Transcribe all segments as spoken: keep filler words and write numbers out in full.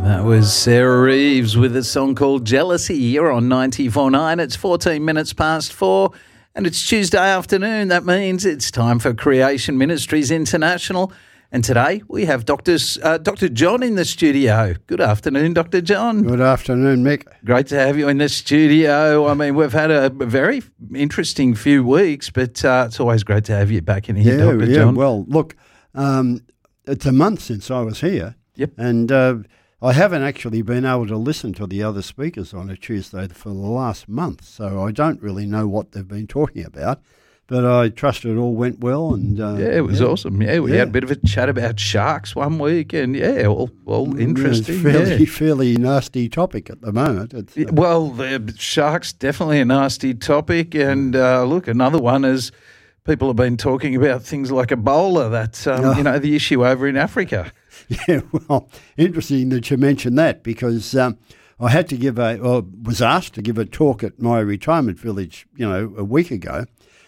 That was Sarah Reeves with a song called Jealousy. You're on ninety-four point nine. It's fourteen minutes past four and it's Tuesday afternoon. That means it's time for Creation Ministries International. And today we have Doctor Uh, Doctor John in the studio. Good afternoon, Doctor John. Good afternoon, Mick. Great to have you in the studio. I mean, we've had a very interesting few weeks, but uh, it's always great to have you back in here, yeah, Doctor yeah. John. Well, look, um, it's a month since I was here. Yep. And uh, I haven't actually been able to listen to the other speakers on a Tuesday for the last month, so I don't really know what they've been talking about. But I trust it all went well. And uh, yeah, it was yeah. awesome. Yeah, we yeah. had a bit of a chat about sharks one week, and yeah, all, all interesting. It's fairly, yeah. fairly nasty topic at the moment. It's, uh, Well, the sharks definitely a nasty topic, and uh, look, another one is people have been talking about things like Ebola. That's um, Oh. you know the issue over in Africa. Yeah, well, interesting that you mentioned that because um, I had to give a, or was asked to give a talk at my retirement village, you know, a week ago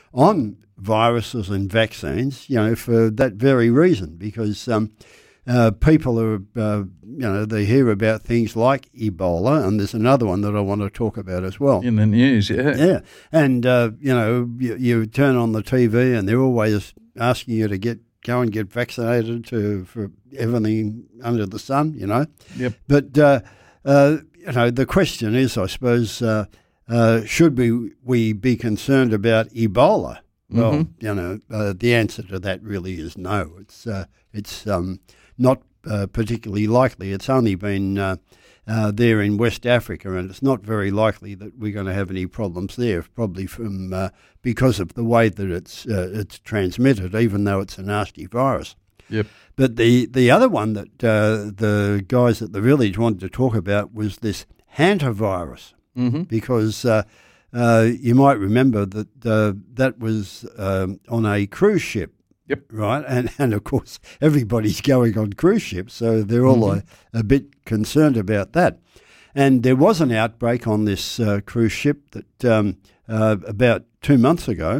on viruses and vaccines, you know, for that very reason, because um, uh, people are, uh, you know, they hear about things like Ebola, and there's another one that I want to talk about as well. In the news, yeah. Yeah, and, uh, you know, you, you turn on the T V and they're always asking you to get go and get vaccinated to for everything under the sun, you know. Yep. But, uh, uh, you know, the question is, I suppose, uh, uh, should we, we be concerned about Ebola? Well, Mm-hmm. you know, uh, the answer to that really is no. It's uh, it's um, not uh, particularly likely. It's only been uh, uh, there in West Africa, and it's not very likely that we're going to have any problems there. Probably from uh, because of the way that it's uh, it's transmitted, even though it's a nasty virus. Yep. But the the other one that uh, the guys at the village wanted to talk about was this hantavirus, Mm-hmm. because uh, uh, you might remember that uh, that was um, on a cruise ship. Yep. Right, and and of course everybody's going on cruise ships, so they're all Mm-hmm. a, a bit concerned about that. And there was an outbreak on this uh, cruise ship that um, uh, about two months ago,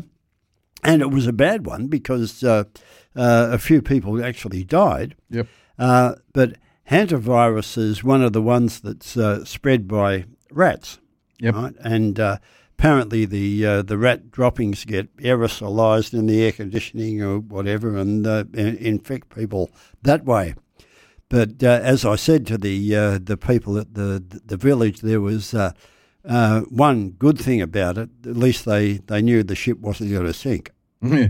and it was a bad one because uh, uh, a few people actually died. Yep. Uh, but hantavirus is one of the ones that's uh, spread by rats. Yep. Right? And uh, apparently the uh, the rat droppings get aerosolized in the air conditioning or whatever and uh, in- infect people that way. But uh, as I said to the uh, the people at the the village, there was uh, uh, one good thing about it. At least they, they knew the ship wasn't going to sink Yeah.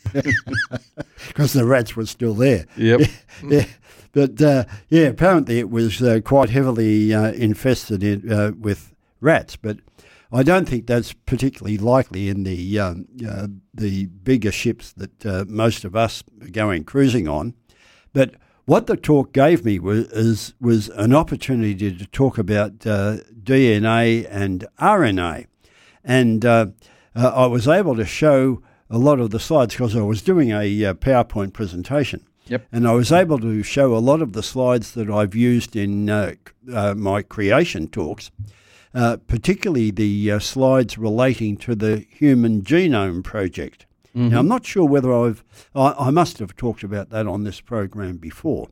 because the rats were still there. Yep. Yeah, but uh, yeah, apparently it was uh, quite heavily uh, infested in, uh, with rats. But I don't think that's particularly likely in the um, uh, the bigger ships that uh, most of us are going cruising on. But what the talk gave me was is, was an opportunity to talk about uh, D N A and R N A, and uh, uh, I was able to show a lot of the slides because I was doing a uh, PowerPoint presentation. Yep. And I was able to show a lot of the slides that I've used in uh, uh, my creation talks, uh, particularly the uh, slides relating to the Human Genome Project. Mm-hmm. Now, I'm not sure whether I've, I, I must have talked about that on this program before,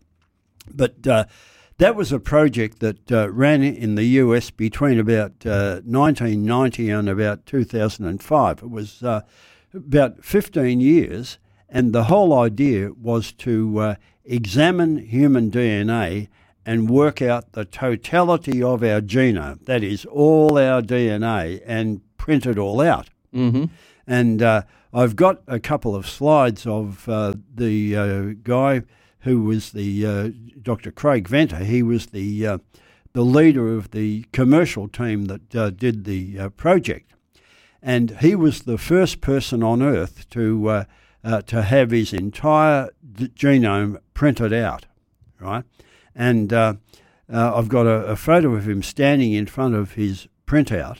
but uh, that was a project that uh, ran in the U S between about uh, nineteen ninety and about two thousand five. It was uh, about fifteen years. And the whole idea was to uh, examine human D N A and work out the totality of our genome, that is, all our D N A, and print it all out. Mm-hmm. And uh, I've got a couple of slides of uh, the uh, guy who was the uh, Doctor Craig Venter. He was the uh, the leader of the commercial team that uh, did the uh, project, and he was the first person on Earth to uh, Uh, to have his entire d- genome printed out, right? And uh, uh, I've got a, a photo of him standing in front of his printout,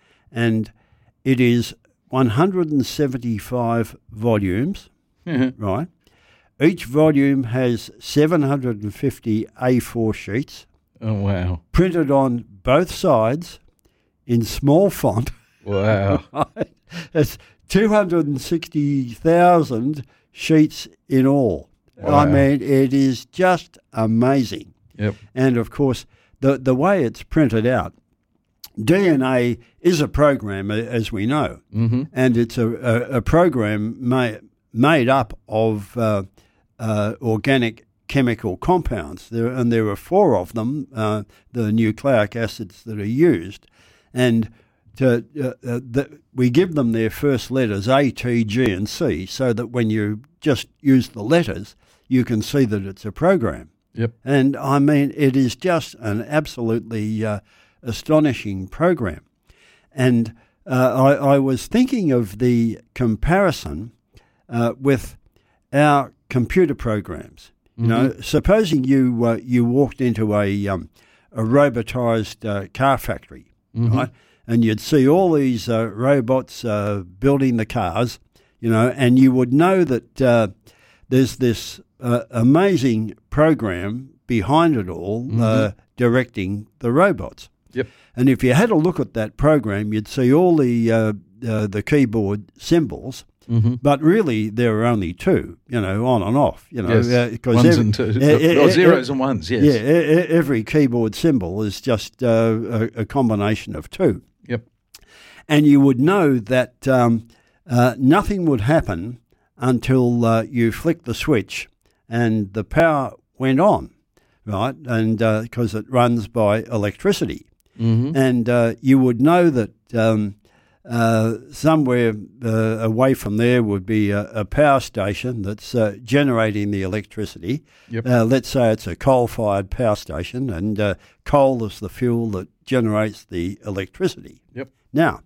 and it is one hundred seventy-five volumes, Mm-hmm. right? Each volume has seven hundred fifty A four sheets Oh, wow. printed on both sides in small font. Wow. Right? It's two hundred sixty thousand sheets in all. Wow. I mean, it is just amazing. Yep. And, of course, the, the way it's printed out, D N A is a program, as we know, mm-hmm. and it's a, a, a program made, made up of uh, uh, organic chemical compounds, there, and there are four of them, uh, the nucleic acids that are used, and to, uh, uh, the, we give them their first letters, A, T, G, and C, so that when you just use the letters, you can see that it's a program. Yep. And, I mean, it is just an absolutely uh, astonishing program. And uh, I, I was thinking of the comparison uh, with our computer programs. You know, mm-hmm. supposing you uh, you walked into a um, a robotised uh, car factory, mm-hmm. right, and you'd see all these uh, robots uh, building the cars, you know, and you would know that uh, there's this uh, amazing program behind it all, mm-hmm. uh, directing the robots. Yep. And if you had a look at that program, you'd see all the uh, uh, the keyboard symbols. Mm-hmm. But really, there are only two, you know, on and off, you know. Yes. Uh, ones every, and twos. Uh, uh, or zeros uh, and ones, yes. Yeah, uh, every keyboard symbol is just uh, a, a combination of two. Yep. And you would know that um, uh, nothing would happen until uh, you flicked the switch and the power went on, right? And because uh, it runs by electricity. Mm-hmm. And uh, you would know that um, uh, somewhere uh, away from there would be a, a power station that's uh, generating the electricity. Yep. Uh, let's say it's a coal-fired power station, and uh, coal is the fuel that generates the electricity. Yep. Now,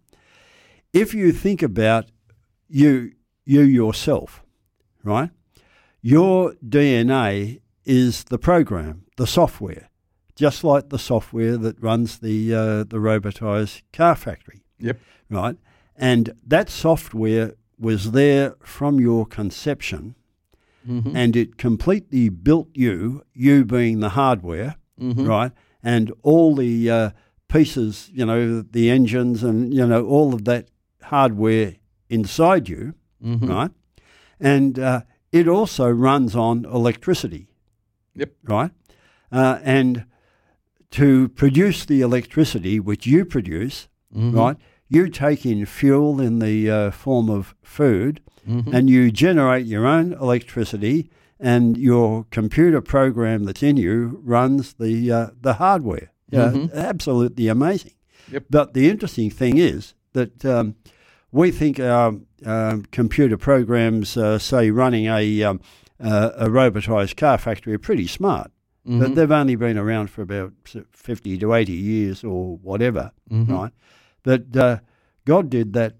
if you think about you, you yourself, right? Your D N A is the program, the software, just like the software that runs the uh, the robotised car factory. Yep. Right? And that software was there from your conception, mm-hmm. and it completely built you, you being the hardware, mm-hmm. right? And all the uh, pieces, you know, the engines and, you know, all of that hardware inside you, mm-hmm. right? And uh, it also runs on electricity. Yep. Right? Uh, and to produce the electricity which you produce, mm-hmm. right, you take in fuel in the uh, form of food, mm-hmm. and you generate your own electricity, and your computer program that's in you runs the uh, the hardware. Yeah, mm-hmm. absolutely amazing. Yep. But the interesting thing is that um, we think our um, computer programs, uh, say running a um, uh, a robotised car factory, are pretty smart. Mm-hmm. But they've only been around for about fifty to eighty years or whatever, mm-hmm. right? But uh, God did that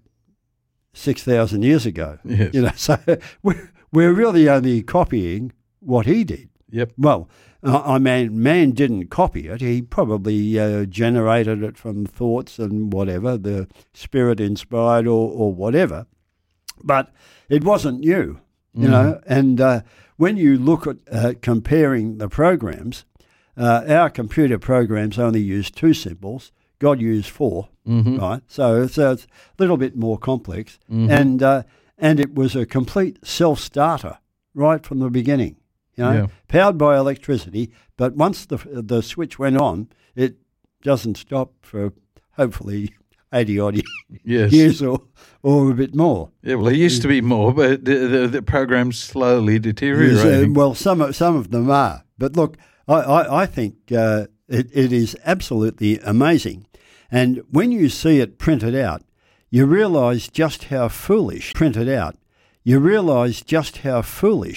six thousand years ago. Yes. You know, so we're, we're really only copying what he did. Yep. Well, I mean, man didn't copy it. He probably uh, generated it from thoughts and whatever, the spirit inspired or, or whatever. But it wasn't you, you mm. know. And uh, when you look at uh, comparing the programs, uh, our computer programs only use two symbols. God used four, mm-hmm. right? So, so it's a little bit more complex. Mm-hmm. And uh, and it was a complete self-starter right from the beginning, you know, yeah. powered by electricity. But once the the switch went on, it doesn't stop for hopefully eighty-odd yes. years or, or a bit more. Yeah, well, it used to be more, but the, the, the program's slowly deteriorating. Uh, well, some of, some of them are. But look, I, I, I think uh, it, it is absolutely amazing. And when you see it printed out, you realise just how foolish, printed out, you realise just how foolish